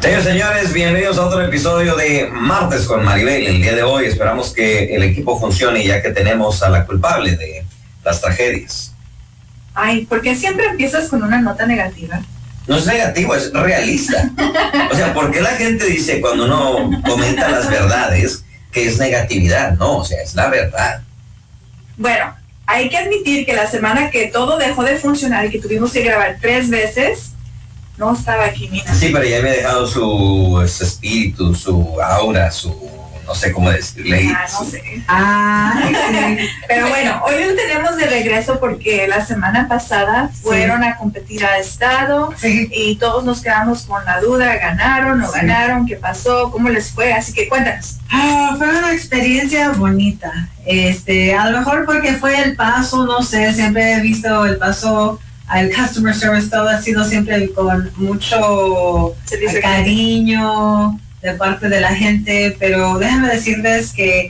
Señores, señores, bienvenidos a otro episodio de Martes con Maribel. El día de hoy esperamos que el equipo funcione ya que tenemos a la culpable de las tragedias. Ay, ¿por qué siempre empiezas con una nota negativa? No es negativo, es realista. O sea, ¿por qué la gente dice cuando uno comenta las verdades que es negatividad? No, o sea, es la verdad. Bueno, hay que admitir que la semana que todo dejó de funcionar y que tuvimos que grabar 3 veces, no estaba aquí, Mina. Sí, pero ya había dejado su espíritu, su aura, su... no sé cómo decirle. No sé. Sí. Pero bueno, hoy lo tenemos de regreso porque la semana pasada fueron a competir a estado y todos nos quedamos con la duda, ¿ganaron, no ganaron? ¿Qué pasó? ¿Cómo les fue? Así que cuéntanos. Fue una experiencia bonita. A lo mejor porque fue El Paso, no sé, siempre he visto El Paso, el customer service, todo ha sido siempre con mucho cariño de parte de la gente, pero déjame decirles que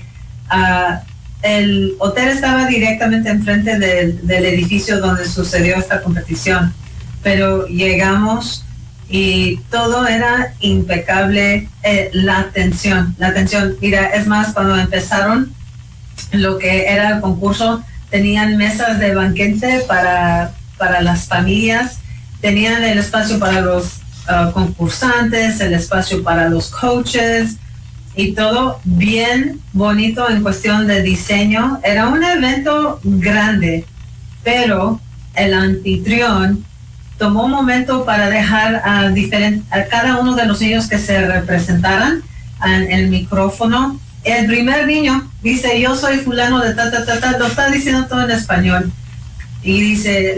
el hotel estaba directamente enfrente del edificio donde sucedió esta competición, pero llegamos y todo era impecable. La atención, mira, es más, cuando empezaron lo que era el concurso, tenían mesas de banquete para las familias, tenían el espacio para los concursantes, el espacio para los coaches y todo bien bonito en cuestión de diseño. Era un evento grande, pero el anfitrión tomó un momento para dejar a cada uno de los niños que se representaran en el micrófono. El primer niño dice: yo soy fulano de lo está diciendo todo en español y dice: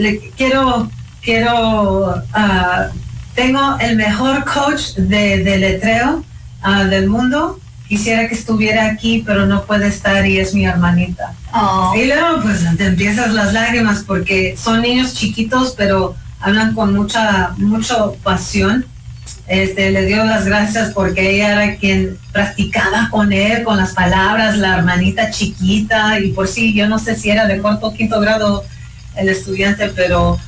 tengo el mejor coach de letreo del mundo. Quisiera que estuviera aquí, pero no puede estar y es mi hermanita. Oh. Y luego pues te empiezas las lágrimas porque son niños chiquitos, pero hablan con mucha pasión. Le dio las gracias porque ella era quien practicaba con él, con las palabras, la hermanita chiquita, y por sí, yo no sé si era de cuarto o quinto grado el estudiante, pero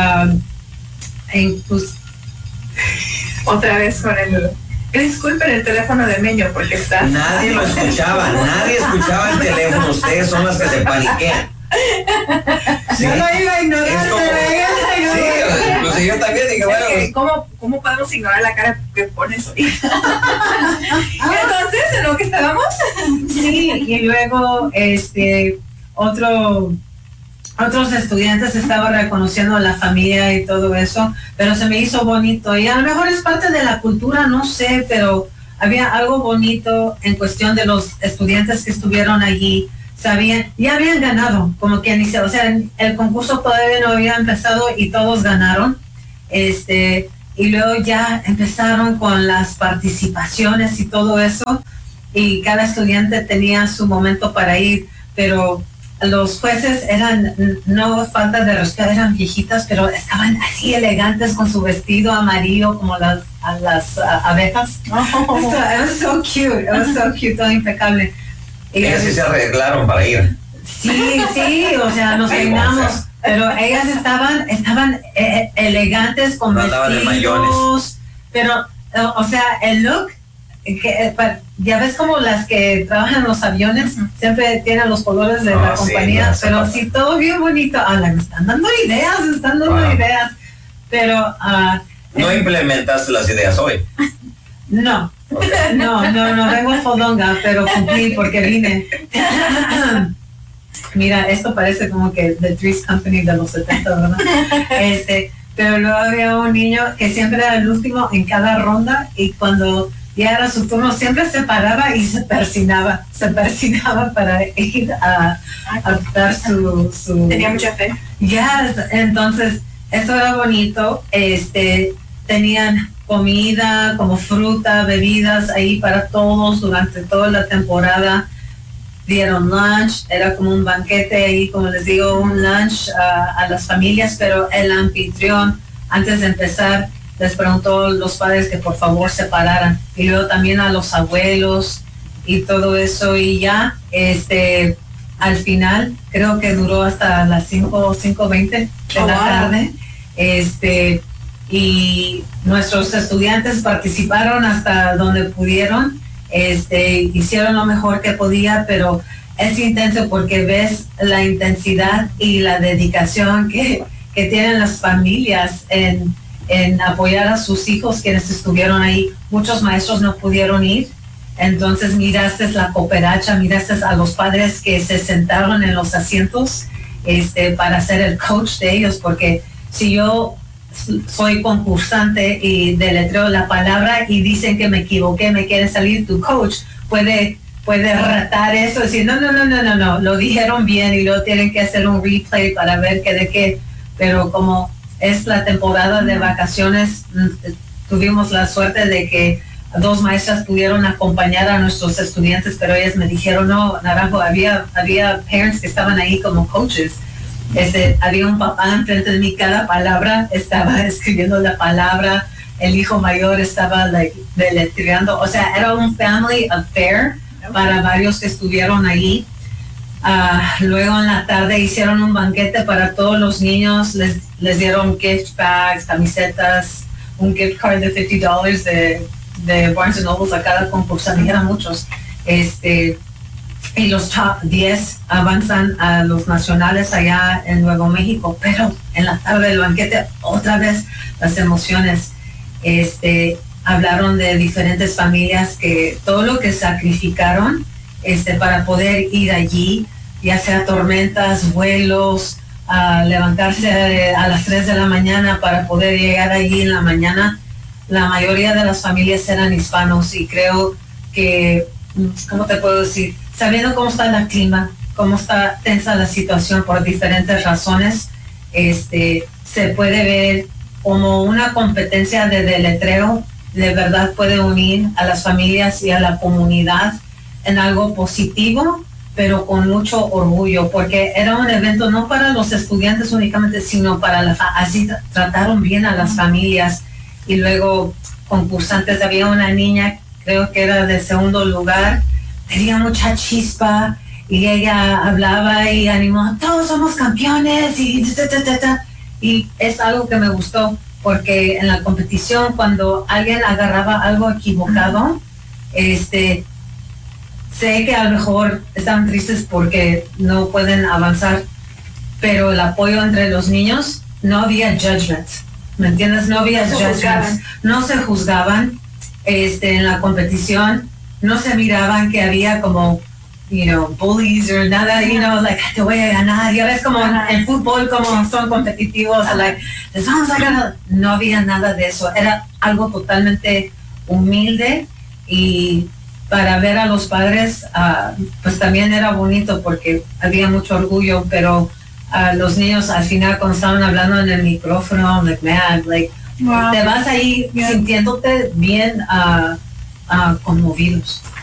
pues, otra vez con el... Disculpen el teléfono de Meño porque está... Nadie lo escuchaba, nadie escuchaba el teléfono. Ustedes son las que se paniquean. Sí. Yo lo iba a ignorar, pues yo también dije, bueno, pues... ¿Cómo podemos ignorar la cara que pones ahorita? Entonces, ¿en lo que estábamos? Sí, y luego otros estudiantes estaban reconociendo a la familia y todo eso, pero se me hizo bonito. Y a lo mejor es parte de la cultura, no sé, pero había algo bonito en cuestión de los estudiantes que estuvieron allí. Ya habían ganado, como quien dice, o sea, el concurso todavía no había empezado y todos ganaron. Y luego ya empezaron con las participaciones y todo eso, y cada estudiante tenía su momento para ir, pero los jueces eran, no falta de respeto, eran viejitas, pero estaban así elegantes con su vestido amarillo como las abejas. Oh. It was so cute, todo impecable. Ellas sí se arreglaron para ir. Sí, o sea, nos peinamos, pero ellas estaban elegantes con vestidos, pero, o sea, el look, ya ves como las que trabajan en los aviones, siempre tienen los colores de la compañía, pero sí, todo bien bonito. Me están dando ideas, pero... ¿No implementaste las ideas hoy? No. Okay. No, vengo fodonga, pero cumplí porque vine. Mira, esto parece como que The Three's Company de los 70, ¿verdad? Pero luego había un niño que siempre era el último en cada ronda, y cuando ya era su turno siempre se paraba y se persinaba para ir a dar su... Tenía mucha fe. Ya, entonces, eso era bonito. Tenían comida, como fruta, bebidas ahí para todos durante toda la temporada. Dieron lunch, era como un banquete ahí, como les digo, un lunch a las familias, pero el anfitrión, antes de empezar, les preguntó a los padres que por favor se pararan, y luego también a los abuelos y todo eso, y ya, al final, creo que duró hasta las 5:20 de la tarde, y nuestros estudiantes participaron hasta donde pudieron, hicieron lo mejor que podía, pero es intenso porque ves la intensidad y la dedicación que tienen las familias en apoyar a sus hijos quienes estuvieron ahí. Muchos maestros no pudieron ir, entonces miraste la cooperacha, miraste a los padres que se sentaron en los asientos para ser el coach de ellos, porque si yo soy concursante y deletreo la palabra y dicen que me equivoqué, me quiere salir, tu coach puede retar eso, decir no, lo dijeron bien y luego tienen que hacer un replay para ver qué de qué, pero como es la temporada de vacaciones, tuvimos la suerte de que 2 maestras pudieron acompañar a nuestros estudiantes, pero ellas me dijeron, no, Naranjo, había parents que estaban ahí como coaches. Había un papá enfrente de mí, cada palabra estaba escribiendo la palabra, el hijo mayor estaba deletreando, o sea, era un family affair para varios que estuvieron ahí. Luego en la tarde hicieron un banquete para todos los niños, les dieron gift bags, camisetas, un gift card de $50 de Barnes & Noble a cada concursante, eran muchos. Y los top 10 avanzan a los nacionales allá en Nuevo México, pero en la tarde del banquete otra vez las emociones. Hablaron de diferentes familias que todo lo que sacrificaron para poder ir allí, ya sea tormentas, vuelos, levantarse a las 3 de la mañana para poder llegar allí en la mañana. La mayoría de las familias eran hispanos y creo que, ¿cómo te puedo decir? Sabiendo cómo está el clima, cómo está tensa la situación por diferentes razones, se puede ver como una competencia de deletreo, de verdad puede unir a las familias y a la comunidad en algo positivo, pero con mucho orgullo, porque era un evento no para los estudiantes únicamente, sino para así trataron bien a las familias. Y luego concursantes, había una niña, creo que era de segundo lugar, tenía mucha chispa y ella hablaba y animó, todos somos campeones y es algo que me gustó, porque en la competición cuando alguien agarraba algo equivocado, sé que a lo mejor están tristes porque no pueden avanzar, pero el apoyo entre los niños, no había judgment, ¿me entiendes? No había judgment, no se juzgaban en la competición, no se miraban que había como, bullies o nada, te voy a ganar, ya ves como en fútbol como son competitivos, les vamos a ganar, no había nada de eso, era algo totalmente humilde y para ver a los padres, pues también era bonito porque había mucho orgullo, pero los niños al final cuando estaban hablando en el micrófono, wow. Te vas ahí sintiéndote bien conmovidos.